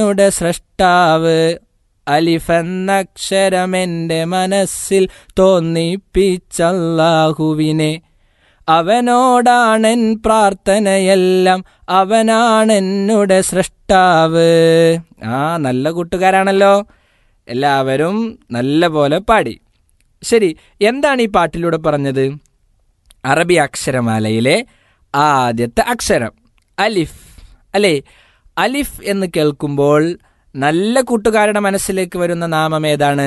നുടെ സ്രഷ്ടാവ്. അലിഫെന്നക്ഷരമെൻ്റെ മനസ്സിൽ തോന്നിപ്പിച്ചല്ലാഹുവിനെ. അവനോടാണെൻ പ്രാർത്ഥനയെല്ലാം, അവനാണെന്നുടെ സ്രഷ്ടാവ്. നല്ല കൂട്ടുകാരാണല്ലോ. എല്ലാവരും നല്ല പോലെ പാടി. ശരി, എന്താണ് ഈ പാട്ടിലൂടെ പറഞ്ഞത്? അറബി അക്ഷരമാലയിലെ ആദ്യത്തെ അക്ഷരം അലിഫ് അല്ലേ? അലിഫ് എന്ന് കേൾക്കുമ്പോൾ നല്ല കൂട്ടുകാരുടെ മനസ്സിലേക്ക് വരുന്ന നാമം ഏതാണ്?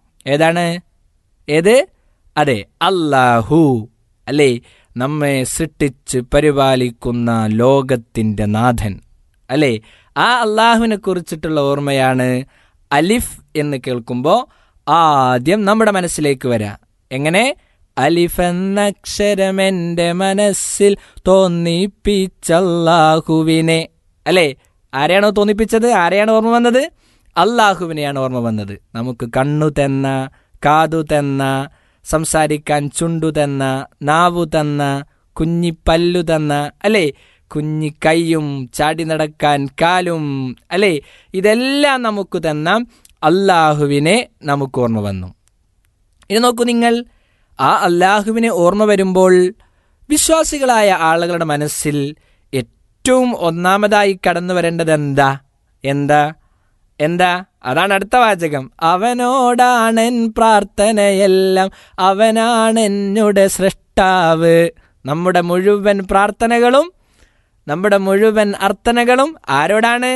അതെ, അല്ലാഹു അല്ലേ? നമ്മെ സൃഷ്ടിച്ച് പരിപാലിക്കുന്ന ലോകത്തിൻ്റെ നാഥൻ അല്ലേ? ആ അള്ളാഹുവിനെ കുറിച്ചിട്ടുള്ള ഓർമ്മയാണ് അലിഫ് എന്ന് കേൾക്കുമ്പോൾ ആദ്യം നമ്മുടെ മനസ്സിലേക്ക് വരാം. എങ്ങനെ? അലിഫ് എന്നക്ഷരമെൻ്റെ മനസ്സിൽ തോന്നിപ്പിച്ചല്ലാഹുവിനെ അല്ലേ? ആരെയാണോ തോന്നിപ്പിച്ചത്? ആരെയാണ് ഓർമ്മ വന്നത്? അല്ലാഹുവിനെയാണ് ഓർമ്മ വന്നത്. നമുക്ക് കണ്ണു തന്ന, കാതു തന്ന, സംസാരിക്കാൻ ചുണ്ടു തന്ന, നാവു തന്ന, കുഞ്ഞിപ്പല്ലു തന്ന അല്ലേ? കുഞ്ഞി കൈയും ചാടി നടക്കാൻ കാലും അല്ലേ? ഇതെല്ലാം നമുക്ക് തന്ന അല്ലാഹുവിനെ നമുക്ക് ഓർമ്മ വന്നു. ഇനി നോക്കൂ നിങ്ങൾ, ആ അല്ലാഹുവിനെ ഓർമ്മ വരുമ്പോൾ വിശ്വാസികളായ ആളുകളുടെ മനസ്സിൽ ഏറ്റവും ഒന്നാമതായി കടന്നു വരേണ്ടത് എന്താ? അതാണ് അടുത്ത വാചകം. അവനോടാണെൻ പ്രാർത്ഥനയെല്ലാം, അവനാണെന്നുടെ സ്രഷ്ടാവ്. നമ്മുടെ മുഴുവൻ പ്രാർത്ഥനകളും, നമ്മുടെ മുഴുവൻ അർത്ഥനകളും ആരോടാണ്?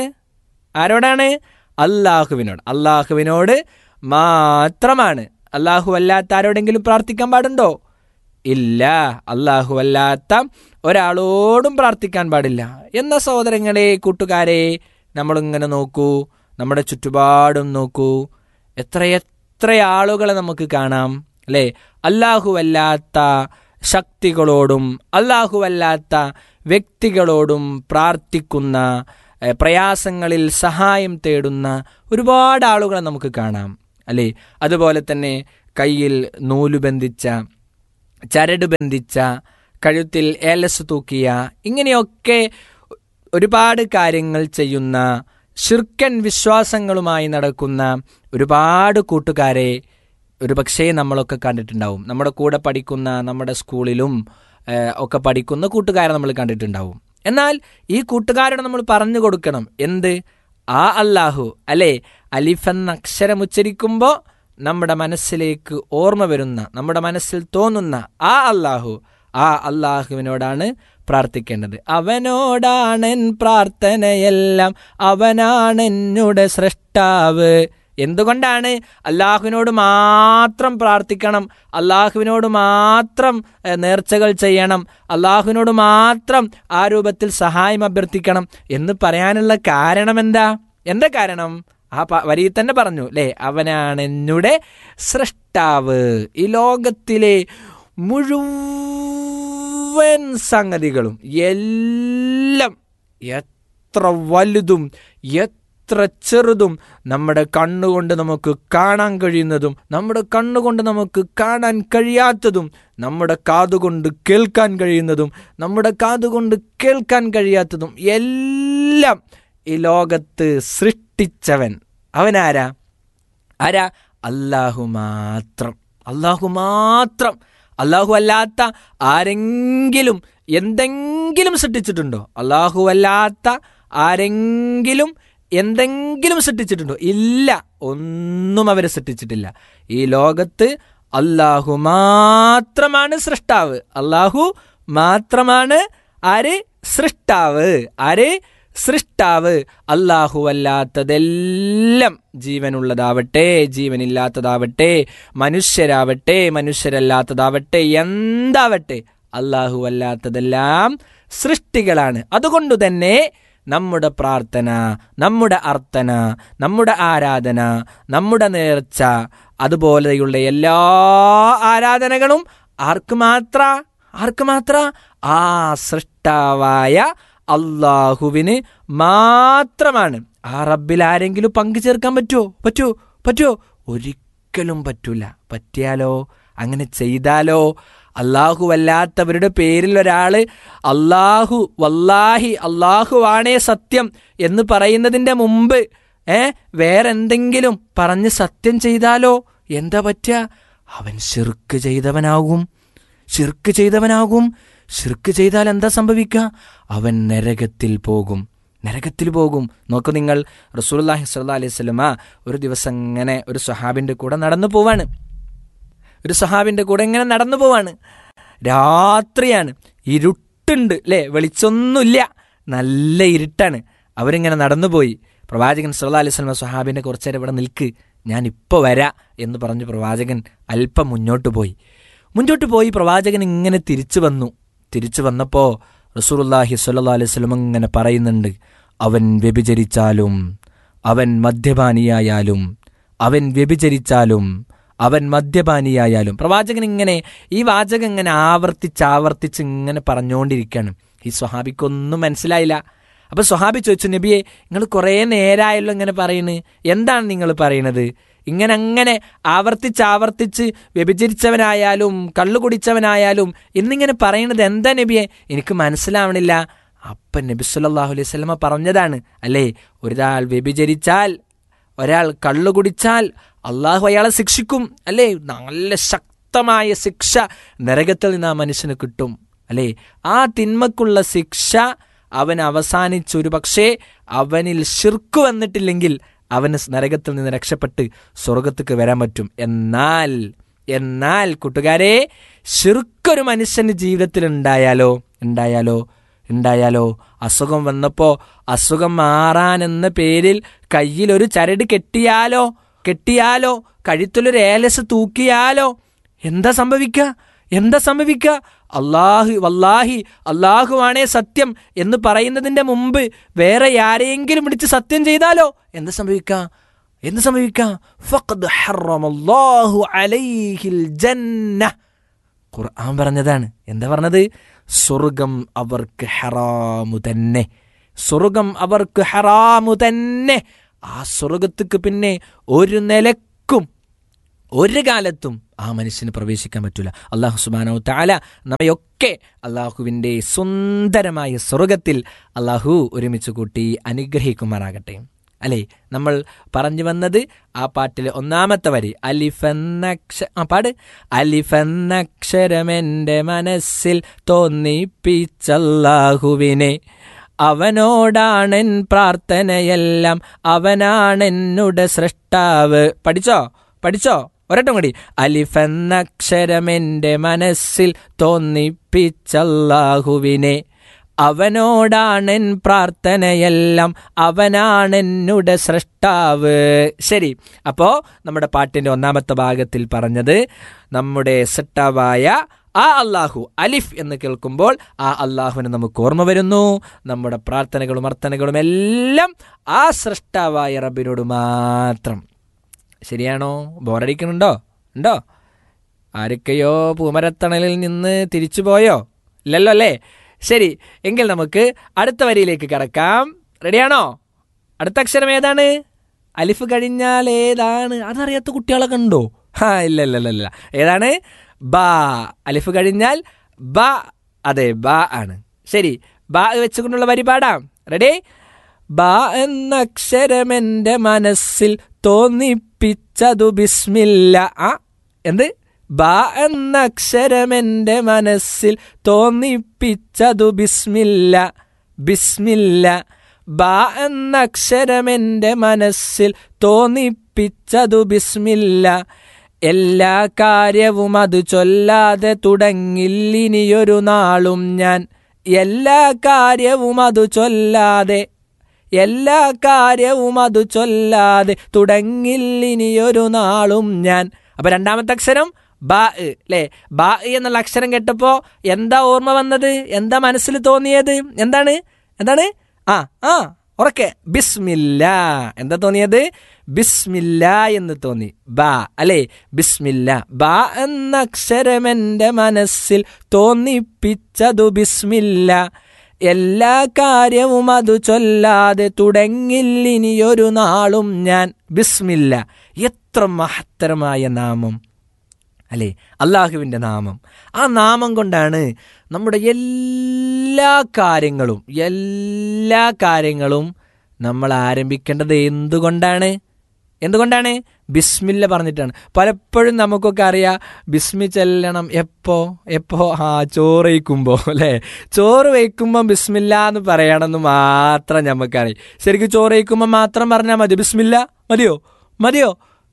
അല്ലാഹുവിനോട് മാത്രമാണ്. അല്ലാഹു അല്ലാത്ത ആരോടെങ്കിലും പ്രാർത്ഥിക്കാൻ പാടുണ്ടോ? ഇല്ല. അല്ലാഹു അല്ലാത്ത ഒരാളോടും പ്രാർത്ഥിക്കാൻ പാടില്ല. എന്ന സഹോദരങ്ങളെ, കൂട്ടുകാരെ, നമ്മളിങ്ങനെ നോക്കൂ, നമ്മുടെ ചുറ്റുപാടും നോക്കൂ, എത്ര ആളുകളെ നമുക്ക് കാണാം അല്ലേ? അല്ലാഹു അല്ലാത്ത ശക്തികളോടും അല്ലാഹു അല്ലാത്ത വ്യക്തികളോടും പ്രാർത്ഥിക്കുന്ന, പ്രയാസങ്ങളിൽ സഹായം തേടുന്ന ഒരുപാട് ആളുകളെ നമുക്ക് കാണാം അല്ലേ? അതുപോലെ തന്നെ കയ്യിൽ നൂല് ബന്ധിച്ച, ചരട് ബന്ധിച്ച, കഴുത്തിൽ ഏലസ് തൂക്കിയ, ഇങ്ങനെയൊക്കെ ഒരുപാട് കാര്യങ്ങൾ ചെയ്യുന്ന, ശിർക്കൻ വിശ്വാസങ്ങളുമായി നടക്കുന്ന ഒരുപാട് കൂട്ടുകാരെ ഒരുപക്ഷേ നമ്മളൊക്കെ കണ്ടിട്ടുണ്ടാവും. നമ്മുടെ കൂടെ പഠിക്കുന്ന, നമ്മുടെ സ്കൂളിലും ഒക്കെ പഠിക്കുന്ന കൂട്ടുകാരെ നമ്മൾ കണ്ടിട്ടുണ്ടാവും. എന്നാൽ ഈ കൂട്ടുകാരോട് നമ്മൾ പറഞ്ഞു കൊടുക്കണം എന്ത്? ആ അല്ലാഹു അല്ലേ? അലിഫ് എന്ന അക്ഷരം ഉച്ചരിക്കുമ്പോൾ നമ്മുടെ മനസ്സിലേക്ക് ഓർമ്മ വരുന്ന, നമ്മുടെ മനസ്സിൽ തോന്നുന്ന ആ അല്ലാഹുവിനോടാണ് പ്രാർത്ഥിക്കേണ്ടത്. അവനോടാണെൻ പ്രാർത്ഥനയെല്ലാം, അവനാണെന്നുടെ സ്രഷ്ടാവ്. എന്തുകൊണ്ടാണ്? അല്ലാഹുവിനോട് മാത്രം പ്രാർത്ഥിക്കണം, അല്ലാഹുവിനോട് മാത്രം നേർച്ചകൾ ചെയ്യണം, അല്ലാഹുവിനോട് മാത്രം ആ രൂപത്തിൽ സഹായം അഭ്യർത്ഥിക്കണം എന്ന് പറയാനുള്ള കാരണം എന്താ കാരണം? ആ വരിയിൽ തന്നെ പറഞ്ഞു അല്ലേ? അവനാണെന്നുടെ സ്രഷ്ടാവ്. ഈ ലോകത്തിലെ മുഴുവൻ സംഗതികളും എല്ലാം, എത്ര വലുതും എത്ര ചെറുതും, നമ്മുടെ കണ്ണുകൊണ്ട് നമുക്ക് കാണാൻ കഴിയുന്നതും നമ്മുടെ കണ്ണുകൊണ്ട് നമുക്ക് കാണാൻ കഴിയാത്തതും, നമ്മുടെ കാതുകൊണ്ട് കേൾക്കാൻ കഴിയുന്നതും നമ്മുടെ കാതുകൊണ്ട് കേൾക്കാൻ കഴിയാത്തതും എല്ലാം ഈ ലോകത്ത് സൃഷ്ടിച്ചവൻ അവനാരാ? അല്ലാഹു മാത്രം. അല്ലാഹു അല്ലാത്ത ആരെങ്കിലും എന്തെങ്കിലും സൃഷ്ടിച്ചിട്ടുണ്ടോ? അല്ലാഹു അല്ലാത്ത ആരെങ്കിലും എന്തെങ്കിലും സൃഷ്ടിച്ചിട്ടുണ്ടോ? ഇല്ല, ഒന്നും അവർ സൃഷ്ടിച്ചിട്ടില്ല. ഈ ലോകത്ത് അല്ലാഹു മാത്രമാണ് സൃഷ്ടാവ്. അല്ലാഹു മാത്രമാണ് സൃഷ്ടാവ്. അല്ലാഹു അല്ലാത്തതെല്ലാം, ജീവനുള്ളതാവട്ടെ ജീവനില്ലാത്തതാവട്ടെ, മനുഷ്യരാവട്ടെ മനുഷ്യരല്ലാത്തതാവട്ടെ, എന്താവട്ടെ, അല്ലാഹു അല്ലാത്തതെല്ലാം സൃഷ്ടികളാണ്. അതുകൊണ്ട് തന്നെ നമ്മുടെ പ്രാർത്ഥന, നമ്മുടെ അർത്ഥന, നമ്മുടെ ആരാധന, നമ്മുടെ നേർച്ച, അതുപോലെയുള്ള എല്ലാ ആരാധനകളും ആർക്ക് മാത്ര? ആ സൃഷ്ടാവായ അല്ലാഹുവിന് മാത്രമാണ്. ആ റബ്ബിൽ ആരെങ്കിലും പങ്കു ചേർക്കാൻ പറ്റുമോ? ഒരിക്കലും പറ്റൂല. പറ്റിയാലോ? അങ്ങനെ ചെയ്താലോ? അല്ലാഹു അല്ലാത്തവരുടെ പേരിൽ ഒരാൾ അല്ലാഹു വല്ലാഹി അല്ലാഹുവാണേ സത്യം എന്ന് പറയുന്നതിൻ്റെ മുമ്പ് വേറെന്തെങ്കിലും പറഞ്ഞ് സത്യം ചെയ്താലോ എന്താ പറ്റുക? അവൻ ശിർക്ക് ചെയ്തവനാകും. ശിർക്ക് ചെയ്താൽ എന്താ സംഭവിക്കുക? അവൻ നരകത്തിൽ പോകും. നോക്കൂ നിങ്ങൾ, റസൂലുള്ളാഹി സ്വല്ലല്ലാഹു അലൈഹി വസല്ലമ ഒരു ദിവസം ഇങ്ങനെ ഒരു സ്വഹാബിൻ്റെ കൂടെ നടന്നു പോവാണ്. രാത്രിയാണ്, ഇരുട്ടുണ്ട് അല്ലേ, വെളിച്ചൊന്നുമില്ല, നല്ല ഇരുട്ടാണ്. അവരിങ്ങനെ നടന്നുപോയി. പ്രവാചകൻ സല്ലല്ലാഹു അലൈഹി വസല്ലമ സ്വഹാബിനെ കുറച്ചു നേരം ഇവിടെ നിൽക്ക്, ഞാൻ ഇപ്പോൾ വരാം എന്ന് പറഞ്ഞ് പ്രവാചകൻ അല്പം മുന്നോട്ട് പോയി. പ്രവാചകൻ ഇങ്ങനെ തിരിച്ചു വന്നപ്പോൾ റസൂലുള്ളാഹി സ്വല്ലല്ലാഹു അലൈഹി വസല്ലം ഇങ്ങനെ പറയുന്നുണ്ട്, അവൻ വ്യഭിചരിച്ചാലും അവൻ മദ്യപാനിയായാലും പ്രവാചകൻ ഇങ്ങനെ ഈ വാചകം ഇങ്ങനെ ആവർത്തിച്ച് ഇങ്ങനെ പറഞ്ഞുകൊണ്ടിരിക്കുകയാണ്. ഈ സ്വഹാബിക്കൊന്നും മനസ്സിലായില്ല. അപ്പോൾ സ്വഹാബി ചോദിച്ചു, നബിയെ, നിങ്ങൾ കുറേ നേരമായല്ലോ ഇങ്ങനെ പറയുന്നത്, എന്താണ് നിങ്ങൾ പറയുന്നത്? അങ്ങനെ ആവർത്തിച്ച് വ്യഭിചരിച്ചവനായാലും കള്ളു കുടിച്ചവനായാലും എന്നിങ്ങനെ പറയുന്നത് എന്താ നബിയെ? എനിക്ക് മനസ്സിലാവണില്ല. അപ്പം നബി സല്ലല്ലാഹു അലൈഹി വസല്ലമ പറഞ്ഞതാണ്, അല്ലേ, ഒരാൾ വ്യഭിചരിച്ചാൽ, ഒരാൾ കള്ളു കുടിച്ചാൽ അള്ളാഹു അയാളെ ശിക്ഷിക്കും, അല്ലേ, നല്ല ശക്തമായ ശിക്ഷ നരകത്തിൽ നിന്ന് ആ മനുഷ്യന് കിട്ടും, അല്ലേ. ആ തിന്മക്കുള്ള ശിക്ഷ അവൻ അവസാനിച്ചൊരു പക്ഷേ അവനിൽ ശിർക്ക് വന്നിട്ടില്ലെങ്കിൽ അവന് നരകത്തിൽ നിന്ന് രക്ഷപ്പെട്ട് സ്വർഗത്തേക്ക് വരാൻ പറ്റും. എന്നാൽ കൂട്ടുകാരെ, ശിർക്കൊരു മനുഷ്യന്റെ ജീവിതത്തിൽ ഉണ്ടായാലോ അസുഖം വന്നപ്പോൾ അസുഖം മാറാനെന്ന പേരിൽ കയ്യിലൊരു ചരട് കെട്ടിയാലോ കഴുത്തിലൊരു ഏലസ് തൂക്കിയാലോ എന്താ സംഭവിക്കുക? വല്ലാഹി അള്ളാഹുവാണേ സത്യം എന്ന് പറയുന്നതിന്റെ മുമ്പ് വേറെ ആരെയെങ്കിലും വിളിച്ച് സത്യം ചെയ്താലോ എന്താ സംഭവിക്കുക? ഫഖദ് ഹറമല്ലാഹു അലൈഹിൽ ജന്ന. ഖുർആൻ പറഞ്ഞതാണ്. എന്താ പറഞ്ഞത്? സ്വർഗം അവർക്ക് ഹറാമു തന്നെ. ആ സ്വർഗത്തേക്ക് പിന്നെ ഒരു നിലക്കും ഒരു കാലത്തും ആ മനുഷ്യന് പ്രവേശിക്കാൻ പറ്റൂല. അല്ലാഹു സുബ്ഹാനഹു തആല നമ്മയൊക്കെ അല്ലാഹുവിൻ്റെ സുന്ദരമായ സ്വർഗത്തിൽ അല്ലാഹു ഒരുമിച്ച് കൂട്ടി അനുഗ്രഹിക്കുമാറാകട്ടെ. അല്ലേ, നമ്മൾ പറഞ്ഞു വന്നത് ആ പാട്ടിലെ ഒന്നാമത്തെ വരി, അലിഫെന്നക്ഷരമെൻ്റെ മനസ്സിൽ തോന്നിപ്പിച്ചല്ലാഹുവിനെ, അവനോടാണെൻ പ്രാർത്ഥനയെല്ലാം, അവനാണെന്നുടെ സൃഷ്ടാവ്. പഠിച്ചോ ഒരട്ടം കൂടി. അലിഫെന്നക്ഷരമെൻ്റെ മനസ്സിൽ തോന്നിപ്പിച്ചല്ലാഹുവിനെ, അവനോടാണെൻ പ്രാർത്ഥനയെല്ലാം, അവനാണെന്നുടെ സൃഷ്ടാവ്. ശരി, അപ്പോൾ നമ്മുടെ പാട്ടിൻ്റെ ഒന്നാമത്തെ ഭാഗത്തിൽ പറഞ്ഞത് നമ്മുടെ സൃഷ്ടാവായ ആ അള്ളാഹു, അലിഫ് എന്ന് കേൾക്കുമ്പോൾ ആ അള്ളാഹുവിനെ നമുക്ക് ഓർമ്മ വരുന്നു. നമ്മുടെ പ്രാർത്ഥനകളും അർത്ഥനകളും എല്ലാം ആ സൃഷ്ടാവായ റബ്ബിനോട് മാത്രം. ശരിയാണോ? ബോറടിക്കുന്നുണ്ടോ? ആരൊക്കെയോ പൂമരത്തണലിൽ നിന്ന് തിരിച്ചു പോയോ? ഇല്ലല്ലോ അല്ലേ? ശരി, എങ്കിൽ നമുക്ക് അടുത്ത വരിയിലേക്ക് കടക്കാം. റെഡിയാണോ? അടുത്ത അക്ഷരം ഏതാണ്? അലിഫ് കഴിഞ്ഞാൽ ഏതാണ്? അതറിയാത്ത കുട്ടികളൊക്കെ ഉണ്ടോ? ഇല്ല. ഏതാണ്? ബാ. അലിഫ് കഴിഞ്ഞാൽ ബ. അതെ, ബാ ആണ്. ശരി, ബാ വെച്ചുകൊണ്ടുള്ള വരി പാടാം. റെഡി? ബാ എന്ന അക്ഷരമെൻ്റെ മനസ്സിൽ തോന്നിപ്പിച്ചതു ബിസ്മില്ല. എന്ത്? ബാ എന്ന അക്ഷരമെൻ്റെ മനസ്സിൽ തോന്നിപ്പിച്ചതു ബിസ്മില്ല. ബാ എന്ന അക്ഷരമെൻ്റെ മനസ്സിൽ തോന്നിപ്പിച്ചതു ബിസ്മില്ല. എല്ലാ കാര്യവും അത് ചൊല്ലാതെ തുടങ്ങില്ലിനിയൊരു നാളും ഞാൻ. എല്ലാ കാര്യവും അത് ചൊല്ലാതെ തുടങ്ങില്ലിനിയൊരു നാളും ഞാൻ. അപ്പൊ രണ്ടാമത്തെ അക്ഷരം ബാ, അല്ലേ? ബാ എന്നുള്ള അക്ഷരം കേട്ടപ്പോൾ എന്താ ഓർമ്മ വന്നത്? എന്താ മനസ്സിൽ തോന്നിയത്? എന്താണ്? ഉറക്കെ ബിസ്മില്ല. എന്താ തോന്നിയത്? ബിസ്മില്ല എന്ന് തോന്നി. ബാ, അല്ലേ? ബിസ്മില്ല. ബാ എന്ന അക്ഷരം എൻ്റെ മനസ്സിൽ തോന്നിപ്പിച്ചതു ബിസ്മില്ല. എല്ലാ കാര്യവും അത് ചൊല്ലാതെ തുടങ്ങില്ലിനിയൊരു നാളും ഞാൻ. ബിസ്മില്ല. എത്ര മഹത്തരമായ നാമം, അല്ലേ? അള്ളാഹുവിൻ്റെ നാമം. ആ നാമം കൊണ്ടാണ് നമ്മുടെ എല്ലാ കാര്യങ്ങളും നമ്മൾ ആരംഭിക്കേണ്ടത് എന്തുകൊണ്ടാണ്? ബിസ്മില്ല പറഞ്ഞിട്ടാണ്. പലപ്പോഴും നമുക്കൊക്കെ അറിയാം ബിസ്മി ചെല്ലണം എപ്പോ ചോറ് വയ്ക്കുമ്പോൾ, അല്ലേ? ചോറ് വയ്ക്കുമ്പോൾ ബിസ്മില്ല എന്ന് പറയണമെന്ന് മാത്രം നമുക്കറിയാം. ശരിക്കും ചോറ് വയ്ക്കുമ്പോൾ മാത്രം പറഞ്ഞാൽ മതി? ബിസ്മില്ല മതിയോ?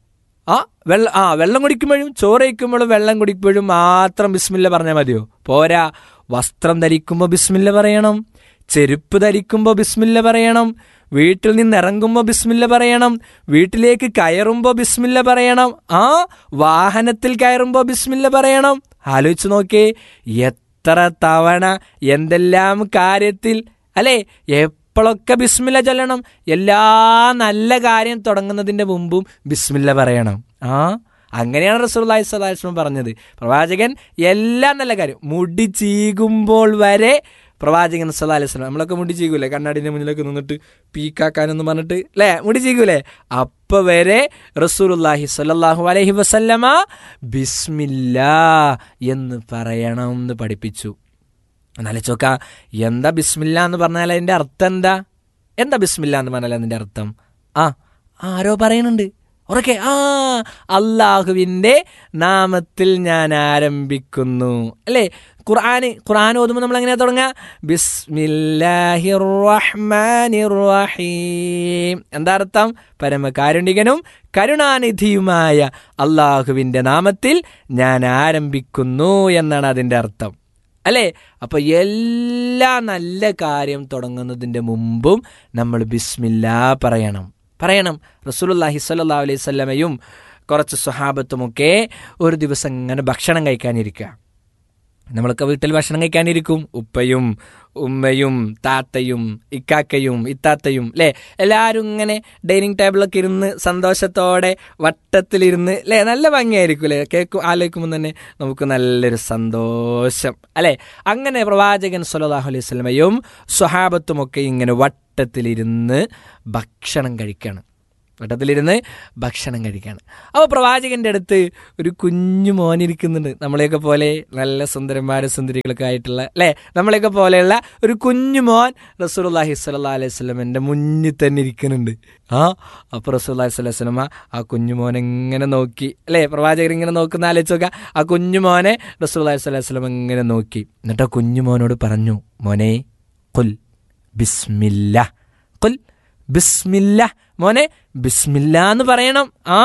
വെള്ളം കുടിക്കുമ്പോഴും, ചോറ് വയ്ക്കുമ്പോഴും, വെള്ളം കുടിക്കുമ്പോഴും മാത്രം ബിസ്മില്ല പറഞ്ഞാൽ മതിയോ? പോരാ. വസ്ത്രം ധരിക്കുമ്പോൾ ബിസ്മില്ല പറയണം, ചെരുപ്പ് ധരിക്കുമ്പോൾ ബിസ്മില്ല പറയണം, വീട്ടിൽ നിന്ന് ഇറങ്ങുമ്പോൾ ബിസ്മില്ല പറയണം, വീട്ടിലേക്ക് കയറുമ്പോൾ ബിസ്മില്ല പറയണം, വാഹനത്തിൽ കയറുമ്പോൾ ബിസ്മില്ല പറയണം. ആലോചിച്ച് നോക്കേ, എത്ര തവണ എന്തെല്ലാം കാര്യത്തിൽ, അല്ലേ? എപ്പോഴൊക്കെ ബിസ്മില്ല ചൊല്ലണം. എല്ലാ നല്ല കാര്യം തുടങ്ങുന്നതിൻ്റെ മുമ്പും ബിസ്മില്ല പറയണം. അങ്ങനെയാണ് റസൂലുള്ളാഹി സ്വല്ലല്ലാഹു അലൈഹി വസല്ലം പറഞ്ഞത്. പ്രവാചകൻ എല്ലാ നല്ല കാര്യം, മുടി ചീകുമ്പോൾ വരെ പ്രവാചകൻ സല്ലല്ലാഹു അലൈഹി വസല്ലം, നമ്മളൊക്കെ മുടി ചീകൂലേ, കണ്ണാടിൻ്റെ മുന്നിലൊക്കെ നിന്നിട്ട് പീക്കാക്കാനെന്ന് പറഞ്ഞിട്ട്, അല്ലേ? മുടി ചീകൂലേ? അപ്പോൾ വരെ റസൂലുള്ളാഹി സ്വല്ലല്ലാഹു അലൈഹി വസല്ലമ ബിസ്മില്ലാ എന്ന് പറയണം എന്ന് പഠിപ്പിച്ചു. എന്നാലോചിച്ചോക്ക, എന്താ ബിസ്മില്ല എന്ന് പറഞ്ഞാൽ അതിൻ്റെ അർത്ഥം എന്താ ബിസ്മില്ല എന്ന് പറഞ്ഞാൽ അതിൻ്റെ അർത്ഥം? ആരോ പറയുന്നുണ്ട് ഉറക്കെ, അള്ളാഹുവിൻ്റെ നാമത്തിൽ ഞാൻ ആരംഭിക്കുന്നു, അല്ലേ? ഖുർആൻ ഓതുമ്പോൾ നമ്മൾ എങ്ങനെയാ തുടങ്ങുക? ബിസ്മില്ലാഹിർ റഹ്മാനിർ റഹീം. എന്താ അർത്ഥം? പരമകാരുണികനും കരുണാനിധിയുമായ അള്ളാഹുവിൻ്റെ നാമത്തിൽ ഞാൻ ആരംഭിക്കുന്നു എന്നാണ് അതിൻ്റെ അർത്ഥം, അല്ലേ? അപ്പോൾ എല്ലാ നല്ല കാര്യം തുടങ്ങുന്നതിൻ്റെ മുമ്പും നമ്മൾ ബിസ്മില്ലാ പറയണം. റസൂലുള്ളാഹി സ്വല്ലല്ലാഹു അലൈഹി വസല്ലമയും കുറച്ച് സ്വഹാബത്തുമൊക്കെ ഒരു ദിവസം ഇങ്ങനെ ഭക്ഷണം കഴിക്കാനിരിക്കുക. നമ്മളൊക്കെ വീട്ടിൽ ഭക്ഷണം കഴിക്കാനിരിക്കും. ഉപ്പയും ഉമ്മയും താത്തയും ഇക്കാക്കയും ഇത്താത്തയും, അല്ലേ? എല്ലാവരും ഇങ്ങനെ ഡൈനിങ് ടേബിളൊക്കെ ഇരുന്ന് സന്തോഷത്തോടെ വട്ടത്തിലിരുന്ന്, അല്ലേ? നല്ല ഭംഗിയായിരിക്കും, അല്ലേ? ആലോചിക്കുമ്പോൾ തന്നെ നമുക്ക് നല്ലൊരു സന്തോഷം, അല്ലേ? അങ്ങനെ പ്രവാചകൻ സ്വല്ലല്ലാഹു അലൈഹി വസല്ലമയും സ്വഹാബത്തുമൊക്കെ ഇങ്ങനെ വട്ടത്തിലിരുന്ന് ഭക്ഷണം കഴിക്കുകയാണ്. അപ്പോൾ പ്രവാചകൻ്റെ അടുത്ത് ഒരു കുഞ്ഞു മോനിരിക്കുന്നുണ്ട്. നമ്മളെയൊക്കെ പോലെ നല്ല സുന്ദരന്മാരും സുന്ദരികളൊക്കെ ആയിട്ടുള്ള, അല്ലേ? നമ്മളെയൊക്കെ പോലെയുള്ള ഒരു കുഞ്ഞു മോൻ റസൂലുള്ളാഹി സ്വല്ലല്ലാഹു അലൈഹി വസല്ലമയുടെ മുന്നിൽ തന്നെ ഇരിക്കുന്നുണ്ട്. അപ്പോൾ റസൂലുള്ളാഹി സ്വല്ലല്ലാഹു അലൈഹി വസല്ലമ ആ കുഞ്ഞു മോനെ ഇങ്ങനെ നോക്കി, അല്ലേ? പ്രവാചകൻ ഇങ്ങനെ നോക്കുന്ന ആലോചിച്ച് നോക്കുക. ആ കുഞ്ഞു മോനെ റസൂലുള്ളാഹി സ്വല്ലല്ലാഹു അലൈഹി വസല്ലമ ഇങ്ങനെ നോക്കി. എന്നിട്ട് ആ കുഞ്ഞു മോനോട് പറഞ്ഞു, മോനെ ഖുൽ ബിസ്മില്ലാ, മോനെ ബിസ്മില്ലാ എന്ന് പറയണം.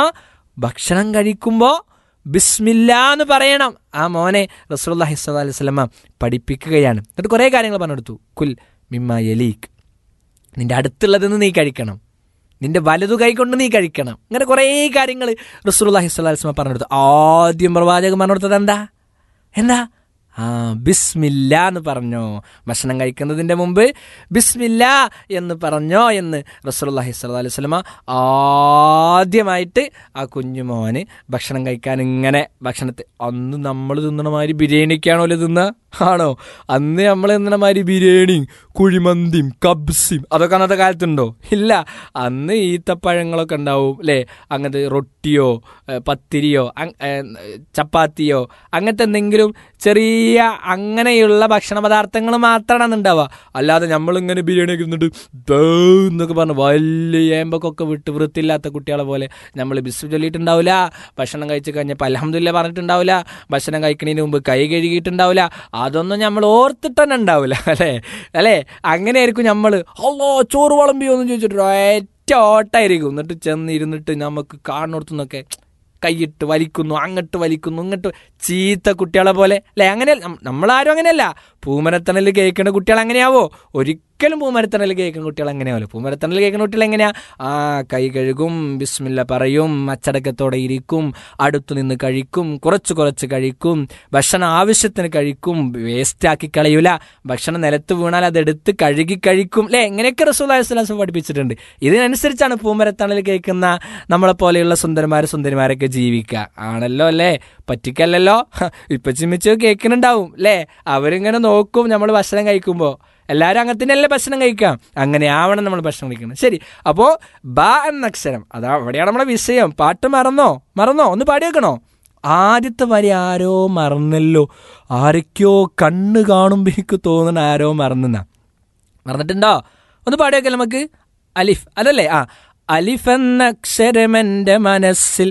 ഭക്ഷണം കഴിക്കുമ്പോൾ ബിസ്മില്ലാ എന്ന് പറയണം. മോനെ റസൂലുള്ളാഹി സ്വല്ലല്ലാഹു അലൈഹി വസല്ലമ പഠിപ്പിക്കുകയാണ്. എന്നിട്ട് കുറേ കാര്യങ്ങൾ പറഞ്ഞെടുത്തു. കുൽ മിമ്മാ യലീക്, നിന്റെ അടുത്തുള്ളതെന്ന് നീ കഴിക്കണം, നിന്റെ വലതു കൈ കൊണ്ട് നീ കഴിക്കണം. ഇങ്ങനെ കുറേ കാര്യങ്ങൾ റസൂലുള്ളാഹി സ്വല്ലല്ലാഹു അലൈഹി വസല്ലമ പറഞ്ഞെടുത്തു. ആദ്യം പ്രവാചകൻ പറഞ്ഞെടുത്തത് എന്താ? ബിസ്മില്ലാ എന്ന് പറഞ്ഞോ, ഭക്ഷണം കഴിക്കുന്നതിൻ്റെ മുമ്പ് ബിസ്മില്ലാ എന്ന് പറഞ്ഞോ എന്ന് റസൂലുള്ളാഹി സ്വല്ലല്ലാഹു അലൈഹി വസല്ലമ ആദ്യമായിട്ട് ആ കുഞ്ഞുമോന് ഭക്ഷണം കഴിക്കാൻ ഇങ്ങനെ ഭക്ഷണത്തെ, അന്ന് നമ്മൾ തിന്നണ മാതിരി ബിരിയാണിക്കാണോ ആണോ? അന്ന് നമ്മൾ തിന്നണ മാതിരി ബിരിയാണിയും കുഴിമന്തിയും കബ്സിയും അതൊക്കെ അന്നത്തെ കാലത്തുണ്ടോ? ഇല്ല. അന്ന് ഈത്തപ്പഴങ്ങളൊക്കെ ഉണ്ടാവും, അല്ലേ? അങ്ങനത്തെ റൊട്ടിയോ പത്തിരിയോ ചപ്പാത്തിയോ അങ്ങനത്തെ എന്തെങ്കിലും ചെറിയ അങ്ങനെയുള്ള ഭക്ഷണ പദാർത്ഥങ്ങൾ മാത്രമാണ് ഉണ്ടാവുക. അല്ലാതെ നമ്മളിങ്ങനെ ബിരിയാണിയൊക്കെ ഇരുന്നിട്ട് എന്നൊക്കെ പറഞ്ഞ് വലിയ ഏമ്പൊക്കെ വിട്ട് വൃത്തിയില്ലാത്ത കുട്ടികളെ പോലെ നമ്മൾ ബിസ്മി ചൊല്ലിയിട്ടുണ്ടാവില്ല. ഭക്ഷണം കഴിച്ച് കഴിഞ്ഞപ്പോൾ അൽഹംദുലില്ലാ പറഞ്ഞിട്ടുണ്ടാവില്ല. ഭക്ഷണം കഴിക്കുന്നതിന് മുമ്പ് കൈ കഴുകിയിട്ടുണ്ടാവില്ല. അതൊന്നും നമ്മൾ ഓർത്തിട്ട് തന്നെ ഉണ്ടാവില്ല, അല്ലേ? അങ്ങനെ ആയിരിക്കും നമ്മൾ ചോറ് വിളമ്പിയോന്ന് ചോദിച്ചിട്ട് ഒറ്റ ഓട്ടായിരിക്കും. എന്നിട്ട് ചെന്നിരുന്നിട്ട് നമുക്ക് കാണുന്നിടത്തുനിന്നൊക്കെ കൈയിട്ട് വലിക്കുന്നു, അങ്ങോട്ട് വലിക്കുന്നു, ഇങ്ങോട്ട് ചീത്ത കുട്ടികളെ പോലെ, അല്ലേ? അങ്ങനെ നമ്മളാരും അങ്ങനെയല്ല. പൂമരത്തണൽ കേൾക്കേണ്ട കുട്ടികൾ അങ്ങനെയാവോ? ഒരിക്കലും പൂമരത്തണൽ കേൾക്കുന്ന കുട്ടികൾ അങ്ങനെയാവല്ലോ. പൂമരത്തണൽ കേൾക്കുന്ന കുട്ടികൾ എങ്ങനെയാ? കൈ കഴുകും, ബിസ്മില്ല പറയും, അച്ചടക്കത്തോടെ ഇരിക്കും, അടുത്തു നിന്ന് കഴിക്കും, കുറച്ച് കഴിക്കും, ഭക്ഷണം ആവശ്യത്തിന് കഴിക്കും, വേസ്റ്റാക്കി കളയൂല, ഭക്ഷണം നിലത്ത് വീണാൽ അതെടുത്ത് കഴുകി കഴിക്കും, അല്ലേ? ഇങ്ങനെയൊക്കെ റസൂലുള്ളാഹി സ്വല്ലല്ലാഹു അലൈഹി വസല്ലം പഠിപ്പിച്ചിട്ടുണ്ട്. ഇതിനനുസരിച്ചാണ് പൂമരത്തണൽ കേൾക്കുന്ന നമ്മളെ പോലെയുള്ള സുന്ദരന്മാരൊക്കെ ജീവിക്കുക. ആണല്ലോ, അല്ലേ? പറ്റിക്കല്ലല്ലോ. ഇപ്പൊ ചിമ്മിച്ച് കേൾക്കുന്നുണ്ടാവും, അല്ലേ? അവരിങ്ങനെ നോക്കും നമ്മൾ ഭക്ഷണം കഴിക്കുമ്പോൾ. എല്ലാവരും അങ്ങനെ തന്നെയല്ലേ ഭക്ഷണം കഴിക്കാം. അങ്ങനെ ആവണം നമ്മൾ ഭക്ഷണം കഴിക്കണം. ശരി, അപ്പോൾ ബ എന്ന അക്ഷരം, അവിടെയാണ് നമ്മളെ വിഷയം. പാട്ട് മറന്നോ? ഒന്ന് പാടി വെക്കണോ? ആദ്യത്തെ വരി ആരോ മറന്നല്ലോ. ആരൊക്കെയോ കണ്ണ് കാണുമ്പോൾ എനിക്ക് തോന്നുന്ന ആരോ മറന്നിട്ടുണ്ടോ? ഒന്ന് പാടി വെക്കാം നമുക്ക്. അലിഫ് അതല്ലേ? അലിഫ് എന്ന അക്ഷരമെൻ്റെ മനസ്സിൽ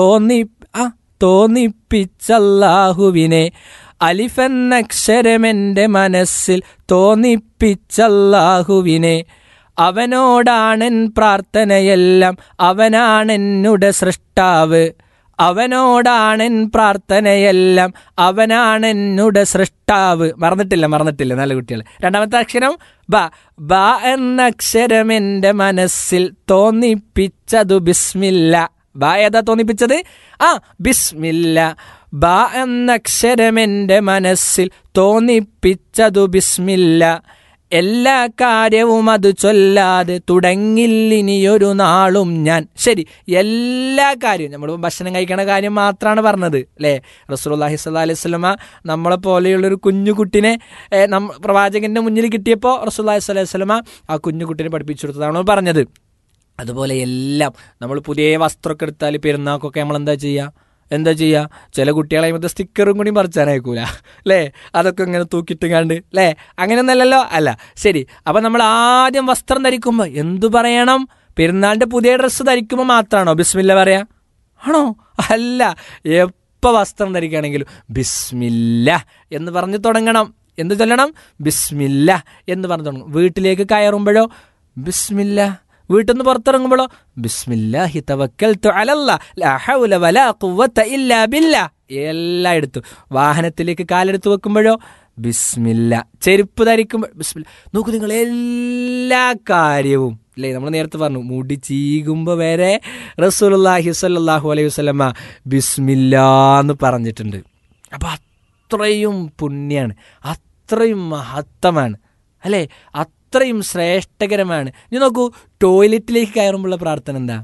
തോന്നിപ്പിച്ചല്ലാഹുവിനെ. അലിഫ് എന്ന അക്ഷരമെൻ്റെ മനസ്സിൽ തോന്നിപ്പിച്ചല്ലാഹുവിനെ. അവനോടാണെൻ പ്രാർത്ഥനയെല്ലാം, അവനാണെന്നുടെ സൃഷ്ടാവ്. അവനോടാണെൻ പ്രാർത്ഥനയെല്ലാം, അവനാണെന്നുടെ സൃഷ്ടാവ്. മറന്നിട്ടില്ല നല്ല കുട്ടികൾ. രണ്ടാമത്തെ അക്ഷരം ബ എന്ന അക്ഷരം എൻ്റെ മനസ്സിൽ തോന്നിപ്പിച്ചതു ബിസ്മില്ല. ബ ഏതാ തോന്നിപ്പിച്ചത്? ബിസ്മില്ല. ബ എന്ന അക്ഷരം എൻ്റെ മനസ്സിൽ തോന്നിപ്പിച്ചതു ബിസ്മില്ല. എല്ലാ കാര്യവും അത് ചൊല്ലാതെ തുടങ്ങില്ലിനിയൊരു നാളും ഞാൻ. ശരി, എല്ലാ കാര്യവും നമ്മൾ ഭക്ഷണം കഴിക്കണ കാര്യം മാത്രമാണ് പറഞ്ഞത് അല്ലേ? റസൂലുള്ളാഹി സ്വല്ലല്ലാഹി അലൈഹി വസല്ലമ നമ്മളെ പോലെയുള്ളൊരു കുഞ്ഞുകുട്ടിനെ പ്രവാചകന്റെ മുന്നിൽ കിട്ടിയപ്പോൾ റസൂലുള്ളാഹി സ്വല്ലല്ലാഹി അലൈഹി വസല്ലമ ആ കുഞ്ഞുകുട്ടിനെ പഠിപ്പിച്ചു കൊടുത്തതാണ് പറഞ്ഞത്. അതുപോലെ എല്ലാം നമ്മൾ പുതിയ വസ്ത്രമൊക്കെ എടുത്താൽ പെരുന്നാൾക്കൊക്കെ നമ്മൾ എന്താ ചെയ്യുക? ചില കുട്ടികളെ മറ്റേ സ്റ്റിക്കറും കൂടി പറിച്ചാനയക്കൂല അല്ലേ? അതൊക്കെ ഇങ്ങനെ തൂക്കിയിട്ട് കണ്ട് അല്ലേ? അങ്ങനെയൊന്നല്ലല്ലോ. അല്ല, ശരി. അപ്പം നമ്മൾ ആദ്യം വസ്ത്രം ധരിക്കുമ്പോൾ എന്തു പറയണം? പെരുന്നാളിൻ്റെ പുതിയ ഡ്രസ്സ് ധരിക്കുമ്പോൾ മാത്രമാണോ ബിസ്മില്ല പറയാ? ആണോ? അല്ല, എപ്പോൾ വസ്ത്രം ധരിക്കുകയാണെങ്കിലും ബിസ്മില്ല എന്ന് പറഞ്ഞ് തുടങ്ങണം. എന്ത് ചൊല്ലണം? ബിസ്മില്ല എന്ന് പറഞ്ഞു തുടങ്ങും. വീട്ടിലേക്ക് കയറുമ്പോഴോ ബിസ്മില്ല. വീട്ടിൽ നിന്ന് പുറത്തിറങ്ങുമ്പോഴോ ബിസ്മില്ലാഹി തവക്കൽതു അലല്ലാഹ് ലാ ഹൗല വലാ ഖുവത ഇല്ലാ ബില്ലാഹ്. എല്ലായിടത്തും വാഹനത്തിലേക്ക് കാലെടുത്ത് വെക്കുമ്പോഴോ ബിസ്മില്ല. ചെരുപ്പ് ധരിക്കുമ്പോൾ ബിസ്മില്ല. നോക്കൂ നിങ്ങൾ, എല്ലാ കാര്യവും അല്ലേ? നമ്മൾ നേരത്തെ പറഞ്ഞു, മുടി ചീകുമ്പോൾ വരെ റസൂലുള്ളാഹി സ്വല്ലല്ലാഹു അലൈഹി വസല്ലമ ബിസ്മില്ലാ എന്ന് പറഞ്ഞിട്ടുണ്ട്. അപ്പം അത്രയും പുണ്യാണ്, അത്രയും മഹത്തമാണ് അല്ലേ? അത്രയും ശ്രേഷ്ഠകരമാണ്. ഇനി നോക്കൂ, ടോയ്ലറ്റിലേക്ക് കയറുമ്പോഴുള്ള പ്രാർത്ഥന എന്താ?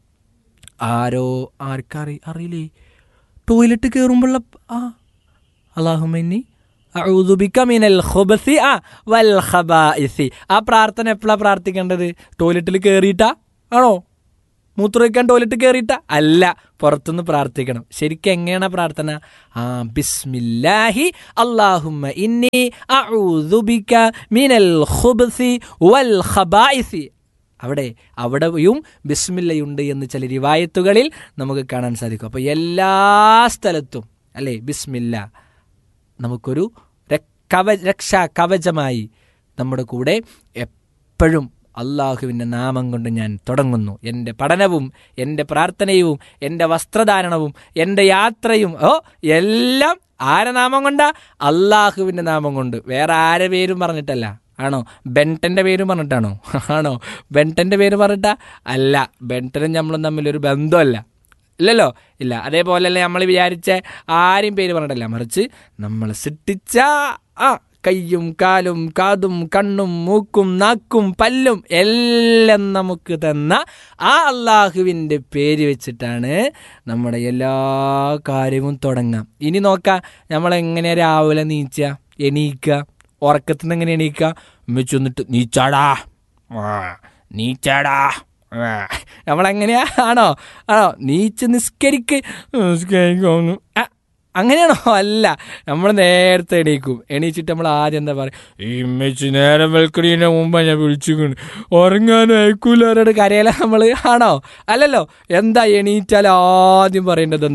അറിയില്ലേ? ടോയ്ലറ്റ് കയറുമ്പോഴുള്ള അല്ലാഹുമ്മ ഇന്നി അഊദു ബിക മിനൽ ഖുബസി വൽ ഖബാഇസി. ആ പ്രാർത്ഥന എപ്പോഴാണ് പ്രാർത്ഥിക്കേണ്ടത്? ടോയ്ലറ്റിൽ കയറിയിട്ടാ ആണോ? മൂത്രമൊഴിക്കാൻ ടോയ്ലറ്റ് കയറിയിട്ട അല്ല, പുറത്തുനിന്ന് പ്രാർത്ഥിക്കണം. ശരിക്കും എങ്ങനെയാണ് പ്രാർത്ഥന? ബിസ്മില്ലാഹി അല്ലാഹുമ്മ ഇന്നി അഊദു ബിക മിനൽ ഖുബസി വൽ ഖബാഇസി. അവിടെയും ബിസ്മില്ലയുണ്ട് എന്ന് ചില റിവായത്തുകളിൽ നമുക്ക് കാണാൻ സാധിക്കും. അപ്പോൾ എല്ലാ സ്ഥലത്തും അല്ലേ ബിസ്മില്ല നമുക്കൊരു രക്ഷാ കവചമായി നമ്മുടെ കൂടെ എപ്പോഴും അള്ളാഹുവിൻ്റെ നാമം കൊണ്ട് ഞാൻ തുടങ്ങുന്നു. എൻ്റെ പഠനവും എൻ്റെ പ്രാർത്ഥനയും എൻ്റെ വസ്ത്രധാരണവും എൻ്റെ യാത്രയും എല്ലാം ആരെ നാമം കൊണ്ടാ? അള്ളാഹുവിൻ്റെ നാമം കൊണ്ട്. വേറെ ആരെ പേരും പറഞ്ഞിട്ടല്ല. ആണോ? ബെൻറ്റൻ്റെ പേരും പറഞ്ഞിട്ടാണോ? ആണോ? ബെൻറ്റൻ്റെ പേര് പറഞ്ഞിട്ടാ? അല്ല. ബെൻറ്റനും നമ്മളും തമ്മിലൊരു ബന്ധമല്ല. ഇല്ലല്ലോ, ഇല്ല. അതേപോലെയല്ലേ നമ്മൾ വിചാരിച്ച ആരും പേര് പറഞ്ഞിട്ടല്ല, മറിച്ച് നമ്മൾ സൃഷ്ടിച്ച കയ്യും കാലും കാതും കണ്ണും മൂക്കും നാക്കും പല്ലും എല്ലാം നമുക്ക് തന്ന ആ അള്ളാഹുവിൻ്റെ പേര് വെച്ചിട്ടാണ് നമ്മുടെ എല്ലാ കാര്യവും തുടങ്ങാം. ഇനി നോക്കാം, നമ്മളെങ്ങനെയാണ് രാവിലെ എണീക്കുക? ഉറക്കത്തിൽ നിന്ന് എങ്ങനെ എണീക്കുക? ഉമ്മച്ചി വന്നിട്ട് നീച്ചാടാ നമ്മളെങ്ങനെയാ? ആണോ? നീച്ച് നിസ്കരിക്കുന്നു അങ്ങനെയാണോ? അല്ല, നമ്മൾ നേരത്തെ എണീക്കും. എണീച്ചിട്ട് നമ്മൾ ആദ്യം എന്താ പറയുക? ഈ ഉമ്മച്ചി നേരം വെളുക്കണീൻ്റെ മുമ്പ് ഞാൻ വിളിച്ചിട്ടുണ്ട്, ഉറങ്ങാനും അയക്കൂല അവരോട് കരയല നമ്മൾ. ആണോ? അല്ലല്ലോ. എന്താ എണീറ്റാൽ ആദ്യം പറയേണ്ടത്?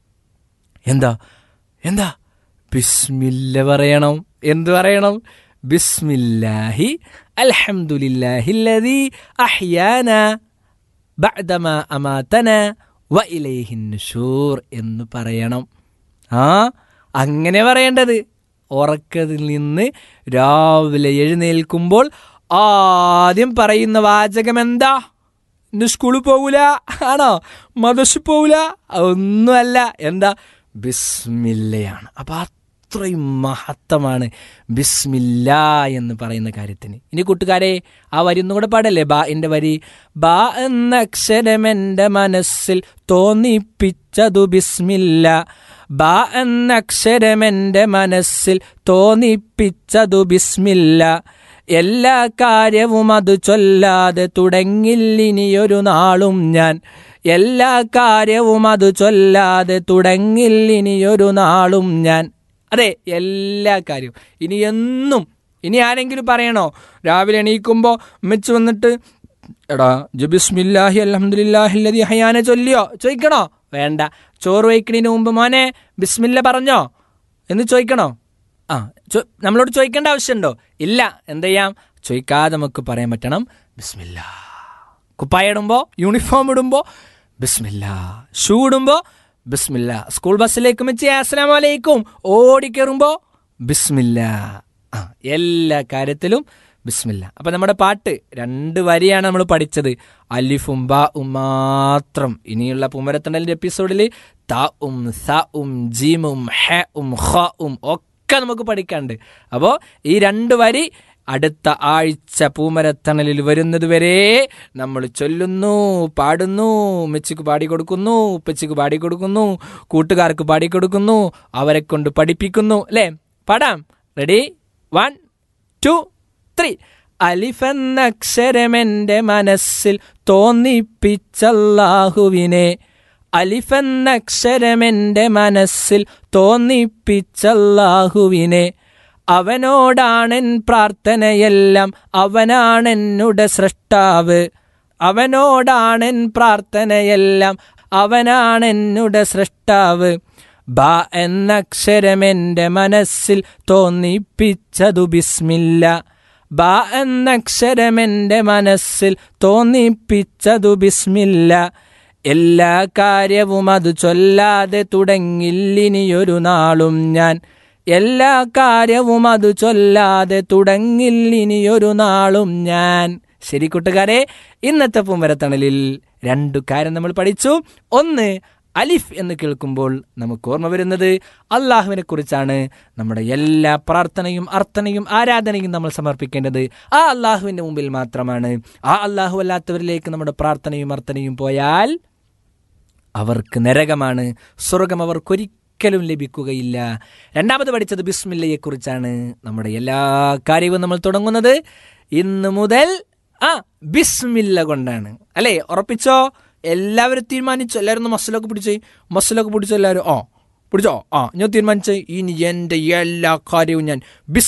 എന്താ ബിസ്മില്ല പറയണം. എന്ത് പറയണം? ബിസ്മില്ലാഹി അൽഹംദുലില്ലാഹില്ലദീ അഹ്യാനാ ബഅദമാ അമാതനാ വ ഇലൈഹിൻ നുശൂർ എന്ന് പറയണം. അങ്ങനെ പറയേണ്ടത്. ഉറക്കത്തിൽ നിന്ന് രാവിലെ എഴുന്നേൽക്കുമ്പോൾ ആദ്യം പറയുന്ന വാചകം എന്താ? ഇന്ന് സ്കൂളിൽ പോകൂല, ആണോ? മദ്രസയിൽ പോകൂല, ഒന്നുമല്ല. എന്താ? ബിസ്മില്ലയാണ്. അപ്പം അത്രയും മഹത്തമാണ് ബിസ്മില്ലാ എന്ന് പറയുന്ന കാര്യത്തിന്. ഇനി കൂട്ടുകാരെ, ആ വരി ഒന്നും കൂടെ പാടല്ലേ? ബാഇൻ്റെ വരി. ബാ എന്ന അക്ഷരമെൻ്റെ മനസ്സിൽ തോന്നിപ്പിച്ചതു ബിസ്മില്ല. ബാ എന്ന അക്ഷരമെൻ്റെ മനസ്സിൽ തോന്നിപ്പിച്ചതു ബിസ്മില്ല. എല്ലാ കാര്യവും അത് ചൊല്ലാതെ തുടങ്ങില്ലിനിയൊരു നാളും ഞാൻ. എല്ലാ കാര്യവും അത് ചൊല്ലാതെ തുടങ്ങില്ലിനിയൊരു നാളും ഞാൻ. അതെ, എല്ലാ കാര്യവും. ഇനി ആരെങ്കിലും പറയണോ? രാവിലെ എണീക്കുമ്പോൾ ഉമ്മച്ചി വന്നിട്ട് എടാ ബിസ്മില്ലാഹി അൽഹംദുലില്ലാഹി അല്ലദീ ഹയാന ചൊല്ലിയോ? ചോദിക്കണോ? വേണ്ട. ചോറ് വയ്ക്കണതിന് മുമ്പ് മോനെ ബിസ്മില്ല പറഞ്ഞോ എന്ന് ചോദിക്കണോ? നമ്മളോട് ചോദിക്കേണ്ട ആവശ്യമുണ്ടോ? ഇല്ല. എന്ത് ചെയ്യാം? ചോദിക്കാതെ നമുക്ക് പറയാൻ പറ്റണം ബിസ്മില്ല. കുപ്പായ ഇടുമ്പോൾ, യൂണിഫോം ഇടുമ്പോൾ ബിസ്മില്ല, ഷൂ ഇടുമ്പോൾ ബിസ്മില്ല, സ്കൂൾ ബസ്സിലേക്ക് വെച്ച് അസ്സലാമു അലൈക്കും ഓടിക്കയറുമ്പോൾ ബിസ്മില്ല. എല്ലാ കാര്യത്തിലും ബിസ്മില്ല. അപ്പം നമ്മുടെ പാട്ട് 2 വരിയാണ് നമ്മൾ പഠിച്ചത്, അലിഫും ബാ മാത്രം. ഇനിയുള്ള പൂമരത്തണലിൻ്റെ എപ്പിസോഡിൽ ത സ ജീമും ഹ ഖ ഒക്കെ നമുക്ക് പഠിക്കാനുണ്ട്. അപ്പോൾ ഈ 2 വരി അടുത്ത ആഴ്ച പൂമരത്തണലിൽ വരുന്നത് വരെ നമ്മൾ ചൊല്ലുന്നു, പാടുന്നു, ഉമ്മച്ചിക്ക് പാടിക്കൊടുക്കുന്നു, ഉപ്പച്ചിക്ക് പാടിക്കൊടുക്കുന്നു, കൂട്ടുകാർക്ക് പാടിക്കൊടുക്കുന്നു, അവരെ കൊണ്ട് പഠിപ്പിക്കുന്നു. അല്ലേ? പാടാം. റെഡി? 1 2 3. അലിഫെന്നക്ഷരമെൻ്റെ മനസ്സിൽ തോന്നിപ്പിച്ചല്ലാഹുവിനെ, അലിഫെന്നക്ഷരമെൻ്റെ മനസ്സിൽ തോന്നിപ്പിച്ചല്ലാഹുവിനെ, അവനോടാണെൻ പ്രാർത്ഥനയെല്ലാം, അവനാണെന്നുടെ സൃഷ്ടാവ്, അവനോടാണെൻ പ്രാർത്ഥനയെല്ലാം, അവനാണെന്നുടെ സൃഷ്ടാവ്. ബ എന്നക്ഷരമെൻ്റെ മനസ്സിൽ തോന്നിപ്പിച്ചതു ബിസ്മില്ല, ബ എന്നക്ഷരമെൻ്റെ മനസ്സിൽ തോന്നിപ്പിച്ചതു ബിസ്മില്ല. എല്ലാ കാര്യവും അത് ചൊല്ലാതെ തുടങ്ങില്ലിനിയൊരു നാളും ഞാൻ, എല്ലാ കാര്യവും അത് ചൊല്ലാതെ തുടങ്ങില്ലിനിയൊരു നാളും ഞാൻ. ശരി കൂട്ടുകാരെ, ഇന്നത്തെ പൂമരത്തണലിൽ 2 കാര്യം നമ്മൾ പഠിച്ചു. ഒന്ന്, അലിഫ് എന്ന് കേൾക്കുമ്പോൾ നമുക്ക് ഓർമ്മ വരുന്നത് അള്ളാഹുവിനെ കുറിച്ചാണ്. നമ്മുടെ എല്ലാ പ്രാർത്ഥനയും അർത്ഥനയും ആരാധനയും നമ്മൾ സമർപ്പിക്കേണ്ടത് ആ അള്ളാഹുവിൻ്റെ മുമ്പിൽ മാത്രമാണ്. ആ അള്ളാഹു അല്ലാത്തവരിലേക്ക് നമ്മുടെ പ്രാർത്ഥനയും അർത്ഥനയും പോയാൽ അവർക്ക് നരകമാണ്, സ്വർഗം അവർക്കൊരിക്കലും ലഭിക്കുകയില്ല. 2ാമത് പഠിച്ചത് ബിസ്മില്ലയെക്കുറിച്ചാണ്. നമ്മുടെ എല്ലാ കാര്യവും നമ്മൾ തുടങ്ങുന്നത് ഇന്ന് മുതൽ ബിസ്മില്ല കൊണ്ടാണ്. അല്ലേ? ഉറപ്പിച്ചോ? എല്ലാവരും തീരുമാനിച്ചു. എല്ലാവരും ഒന്ന് മസിലൊക്കെ പിടിച്ചോ എല്ലാവരും. പിടിച്ചോ. ഞാൻ തീരുമാനിച്ചു, ഇനി എൻ്റെ എല്ലാ കാര്യവും ഞാൻ